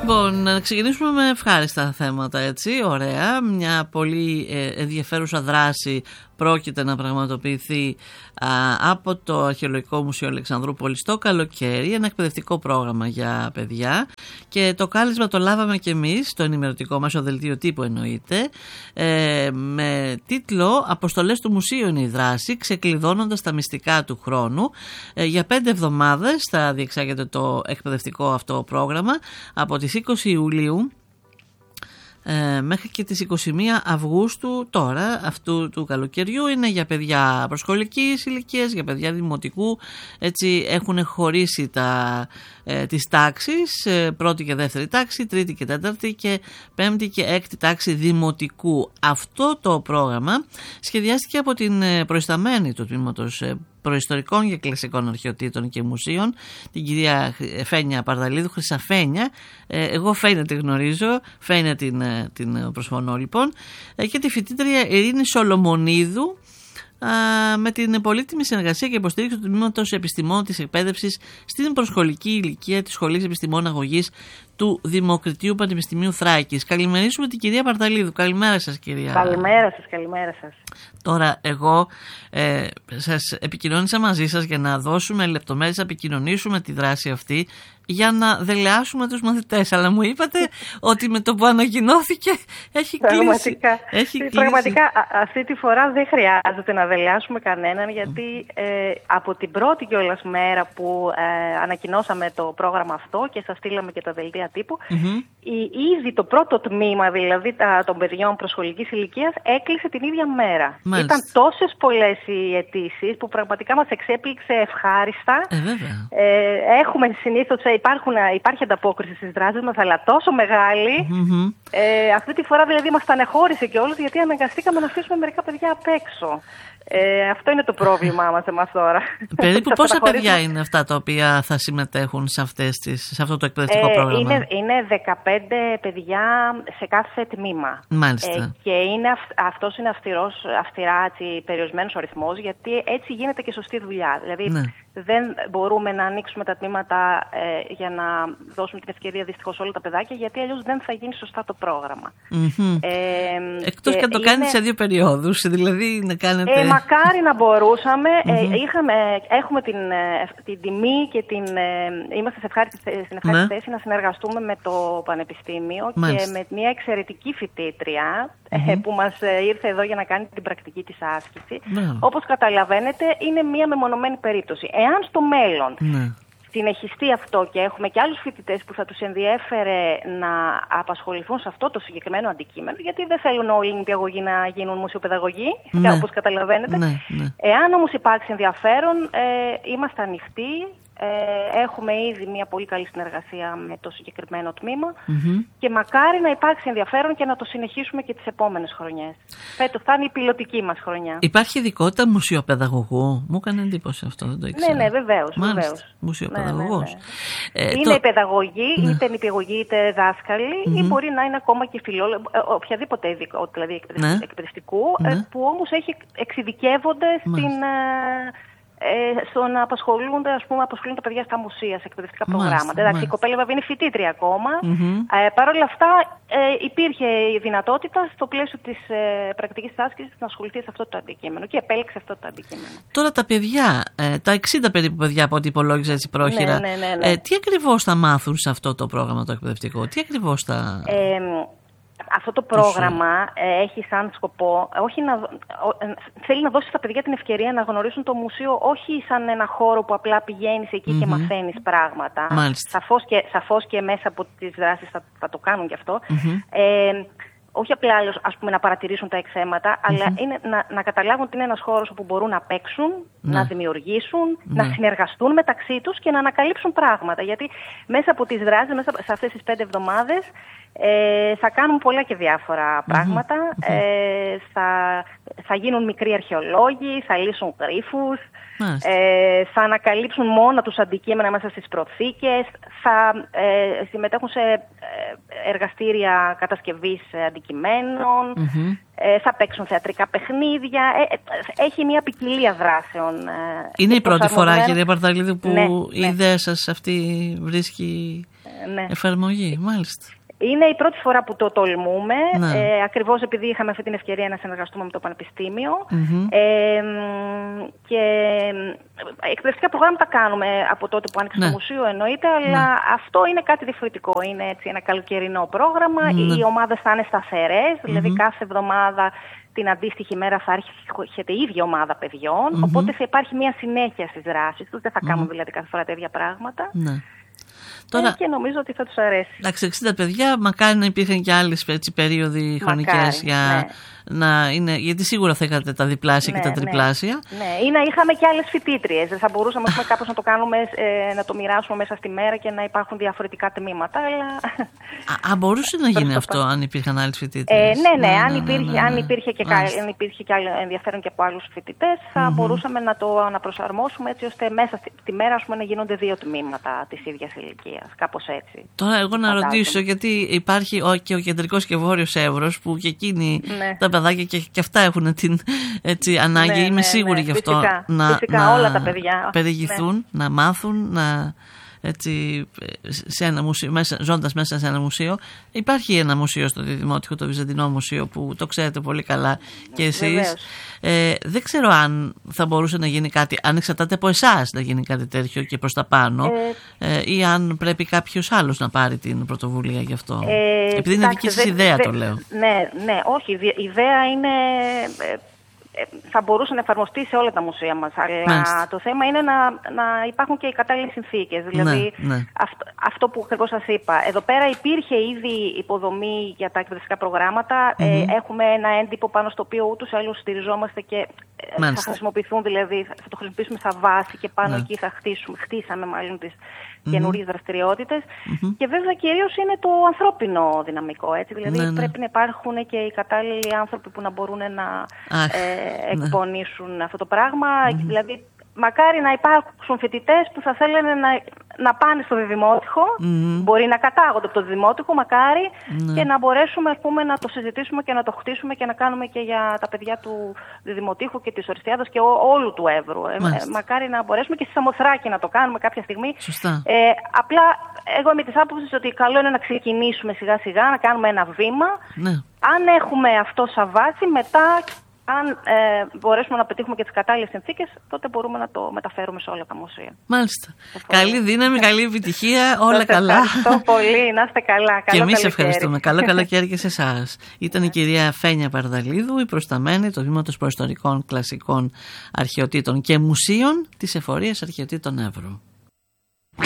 Λοιπόν, να ξεκινήσουμε με ευχάριστα θέματα, έτσι, ωραία. Μια πολύ ενδιαφέρουσα δράση πρόκειται να πραγματοποιηθεί από το Αρχαιολογικό Μουσείο Αλεξανδρούπολης το καλοκαίρι, ένα εκπαιδευτικό πρόγραμμα για παιδιά, και το κάλεσμα το λάβαμε και εμείς στο ενημερωτικό μέσο δελτίο τύπου, εννοείται, με τίτλο «Αποστολές του Μουσείου είναι η δράση, ξεκλειδώνοντας τα μυστικά του χρόνου». Για 5 εβδομάδες θα διεξάγεται το εκπαιδευτικό αυτό πρόγραμμα από τις 20 Ιουλίου μέχρι και τις 21 Αυγούστου τώρα αυτού του καλοκαιριού. Είναι για παιδιά προσχολικής ηλικίας, για παιδιά δημοτικού, έτσι έχουν χωρίσει τις τάξεις, πρώτη και δεύτερη τάξη, τρίτη και τέταρτη και πέμπτη και έκτη τάξη δημοτικού. Αυτό το πρόγραμμα σχεδιάστηκε από την προϊσταμένη του τμήματος προϊστορικών και κλασικών αρχαιοτήτων και μουσείων, την κυρία Φένια Παρδαλίδου, Χρυσαφένια. Εγώ Φένια τη γνωρίζω, Φένια την προσφωνώ λοιπόν, και τη φοιτήτρια Ειρήνη Σολομονίδου, με την πολύτιμη συνεργασία και υποστήριξη του Τμήματος Επιστημών της Εκπαίδευσης στην προσχολική ηλικία της Σχολής Επιστημών Αγωγής του Δημοκριτίου Πανεπιστημίου Θράκης. Καλημερίσουμε την κυρία Παρταλίδου. Καλημέρα σας, κυρία. Καλημέρα σας. Τώρα εγώ σας επικοινώνησα μαζί σας για να δώσουμε λεπτομέρειες, να επικοινωνήσουμε τη δράση αυτή για να δελεάσουμε τους μαθητές, αλλά μου είπατε ότι με το που ανακοινώθηκε έχει κλείσει. Πραγματικά αυτή τη φορά δεν χρειάζεται να δελεάσουμε κανέναν, γιατί από την πρώτη κιόλας μέρα που ανακοινώσαμε το πρόγραμμα αυτό και σας στείλαμε και τα δελτία τύπου, ήδη το πρώτο τμήμα, δηλαδή των παιδιών προσχολικής ηλικίας, έκλεισε την ίδια μέρα. Μάλιστα. Ήταν τόσες πολλές οι αιτήσεις που πραγματικά μας εξέπληξε ευχάριστα. Έχουμε συνήθως, υπάρχει ανταπόκριση στις δράσεις μας, αλλά τόσο μεγάλη. Αυτή τη φορά δηλαδή μας στεναχώρησε κιόλας, γιατί αναγκαστήκαμε να αφήσουμε μερικά παιδιά απ' έξω. Αυτό είναι το πρόβλημά μας εμάς τώρα. Περίπου πόσα παιδιά είναι αυτά τα οποία θα συμμετέχουν σε αυτό το εκπαιδευτικό πρόγραμμα? Είναι 15 παιδιά σε κάθε τμήμα. Μάλιστα. Και αυτός είναι αυστηρά περιορισμένος ο αριθμός, γιατί έτσι γίνεται και σωστή δουλειά. Δηλαδή δεν μπορούμε να ανοίξουμε τα τμήματα για να δώσουμε την ευκαιρία δυστυχώς όλα τα παιδάκια, γιατί αλλιώς δεν θα γίνει σωστά το πρόγραμμα. Εκτός και να το κάνετε σε 2 περιόδους, δηλαδή να κάνετε... Μακάρι να μπορούσαμε. Έχουμε την τιμή και είμαστε στην ευχάριστη θέση να συνεργαστούμε με το Πανεπιστήμιο. Μάλιστα. Και με μια εξαιρετική φοιτήτρια που μας ήρθε εδώ για να κάνει την πρακτική της άσκηση. Όπως καταλαβαίνετε, είναι μια μεμονωμένη περίπτωση. Εάν στο μέλλον συνεχιστεί αυτό και έχουμε και άλλους φοιτητές που θα τους ενδιέφερε να απασχοληθούν σε αυτό το συγκεκριμένο αντικείμενο, γιατί δεν θέλουν όλοι οι νηπιαγωγοί να γίνουν μουσιοπαιδαγωγοί, όπως καταλαβαίνετε. Εάν όμως υπάρξει ενδιαφέρον, είμαστε ανοιχτοί. Έχουμε ήδη μια πολύ καλή συνεργασία με το συγκεκριμένο τμήμα και μακάρι να υπάρξει ενδιαφέρον και να το συνεχίσουμε και τις επόμενες χρονιές. Φέτος θα είναι η πιλωτική μας χρονιά. Υπάρχει ειδικότητα μουσιοπαιδαγωγού? Μου έκανε εντύπωση αυτό, δεν το ήξερα. Ναι, βεβαίως. Μουσιοπαιδαγωγός. Είναι παιδαγωγοί, είτε νηπιαγωγοί είτε δάσκαλοι, ή μπορεί να είναι ακόμα και φιλόλογοι, οποιαδήποτε ειδικότητα, δηλαδή εκπαιδευτικού, που όμως εξειδικεύονται στο να απασχολούν τα παιδιά στα μουσεία, σε εκπαιδευτικά προγράμματα. Εντάξει, η κοπέλα βέβαια είναι φοιτήτρια ακόμα. Παρ' όλα αυτά, υπήρχε η δυνατότητα στο πλαίσιο της πρακτικής άσκησης να ασχοληθεί σε αυτό το αντικείμενο και επέλεξε αυτό το αντικείμενο. Τώρα τα παιδιά, τα 60 περίπου παιδιά από ό,τι υπολόγιζα έτσι πρόχειρα, τι ακριβώς θα μάθουν σε αυτό το πρόγραμμα το εκπαιδευτικό? Τι ακριβώς θα... Αυτό το πρόγραμμα έχει σαν σκοπό, θέλει να δώσει στα παιδιά την ευκαιρία να γνωρίσουν το μουσείο όχι σαν ένα χώρο που απλά πηγαίνεις εκεί και μαθαίνεις πράγματα. Σαφώς και μέσα από τις δράσεις θα το κάνουν κι αυτό. Όχι απλά να παρατηρήσουν τα εκθέματα, αλλά είναι να καταλάβουν ότι είναι ένας χώρος όπου μπορούν να παίξουν, να δημιουργήσουν, να συνεργαστούν μεταξύ τους και να ανακαλύψουν πράγματα. Γιατί μέσα από τις δράσεις, μέσα σε αυτές τις 5 εβδομάδες, θα κάνουν πολλά και διάφορα πράγματα. Θα γίνουν μικροί αρχαιολόγοι, θα λύσουν γρίφους, θα ανακαλύψουν μόνα τους αντικείμενα μέσα στις προθήκες, θα συμμετέχουν σε εργαστήρια κατασκευής αντικειμένων, θα παίξουν θεατρικά παιχνίδια. Έχει μια ποικιλία δράσεων. Είναι η πρώτη φορά, κυρία Παρταλίδου, που η ιδέα σας αυτή βρίσκει εφαρμογή, μάλιστα. Είναι η πρώτη φορά που το τολμούμε, ακριβώς επειδή είχαμε αυτή την ευκαιρία να συνεργαστούμε με το Πανεπιστήμιο. Και εκπαιδευτικά προγράμματα κάνουμε από τότε που άνοιξε το μουσείο, εννοείται, αλλά αυτό είναι κάτι διαφορετικό. Είναι έτσι ένα καλοκαιρινό πρόγραμμα, οι ομάδες θα είναι σταθερές, δηλαδή κάθε εβδομάδα την αντίστοιχη μέρα θα έρχεται η ίδια ομάδα παιδιών, οπότε θα υπάρχει μια συνέχεια στις δράσεις τους, δεν θα κάνουν δηλαδή κάθε φορά τα ίδια πράγματα. Τώρα, και νομίζω ότι θα τους αρέσει. Εντάξει, 60 παιδιά, μακάρι να υπήρχαν και άλλες περίοδοι χρονικές για να είναι. Γιατί σίγουρα θα είχατε τα διπλάσια και τα τριπλάσια. Ναι, ή να είχαμε και άλλες φοιτήτριες. Θα μπορούσαμε κάπως να το κάνουμε, να το μοιράσουμε μέσα στη μέρα και να υπάρχουν διαφορετικά τμήματα. Αλλά... μπορούσε να γίνει αυτό αν υπήρχαν άλλες φοιτήτριες. Αν υπήρχε και άλλο ενδιαφέρον και από άλλους φοιτητές, θα μπορούσαμε να το αναπροσαρμόσουμε έτσι ώστε μέσα στη μέρα να γίνονται 2 τμήματα της ίδιας ηλικίας. Κάπως έτσι. Τώρα, εγώ να ρωτήσω, γιατί υπάρχει και ο Κεντρικός και Βόρειος Εύρος, που και εκείνοι τα παιδάκια και αυτά έχουν την ανάγκη, είμαι σίγουρη γι' αυτό, φυσικά, όλα τα παιδιά περιηγηθούν, να μάθουν, σε ένα μουσείο, ζώντας μέσα σε ένα μουσείο. Υπάρχει ένα μουσείο στο Διδημότυχο, το Βυζαντινό Μουσείο, που το ξέρετε πολύ καλά και εσείς. Δεν ξέρω αν θα μπορούσε να γίνει κάτι, αν εξαρτάται από εσάς να γίνει κάτι τέτοιο και προς τα πάνω, ή αν πρέπει κάποιος άλλος να πάρει την πρωτοβουλία γι' αυτό. Επειδή είναι δική σας ιδέα το λέω. Ναι, όχι, η ιδέα είναι... θα μπορούσε να εφαρμοστεί σε όλα τα μουσεία μας, αλλά το θέμα είναι να υπάρχουν και οι κατάλληλες συνθήκες. Δηλαδή, αυτό που ακριβώς σας είπα. Εδώ πέρα υπήρχε ήδη υποδομή για τα εκπαιδευτικά προγράμματα. Έχουμε ένα έντυπο πάνω στο οποίο ούτως ή άλλως στηριζόμαστε και θα χρησιμοποιηθούν, δηλαδή θα το χρησιμοποιήσουμε σαν βάση και πάνω εκεί θα χτίσαμε μάλλον τις καινούριες δραστηριότητες. Και βέβαια κυρίως είναι το ανθρώπινο δυναμικό. Έτσι. Δηλαδή πρέπει να υπάρχουν και οι κατάλληλοι άνθρωποι που να μπορούν να εκπονήσουν αυτό το πράγμα. Δηλαδή, μακάρι να υπάρξουν φοιτητές που θα θέλουν να πάνε στο Διδημότυχο, μπορεί να κατάγονται από το Διδημότυχο, μακάρι, και να μπορέσουμε να το συζητήσουμε και να το χτίσουμε και να κάνουμε και για τα παιδιά του Διδημοτήχου και της Οριστιάδας και όλου του Εύρου. Μακάρι να μπορέσουμε και στη Σαμοθράκη να το κάνουμε κάποια στιγμή. Απλά εγώ είμαι της άποψης ότι καλό είναι να ξεκινήσουμε σιγά σιγά, να κάνουμε ένα βήμα. Αν έχουμε αυτό σαν βάση, μετά... Αν μπορέσουμε να πετύχουμε και τις κατάλληλες συνθήκες, τότε μπορούμε να το μεταφέρουμε σε όλα τα μουσεία. Μάλιστα. Καλή δύναμη, καλή επιτυχία, όλα καλά. Ευχαριστώ πολύ, να είστε καλά. Και εμείς ευχαριστούμε. Καλό καλοκαίρι και σε εσάς. Ήταν η κυρία Φένια Παρδαλίδου, η προσταμένη του Τμήματος Προϊστορικών Κλασικών Αρχαιοτήτων και Μουσείων της Εφορίας Αρχαιοτήτων Εύρου.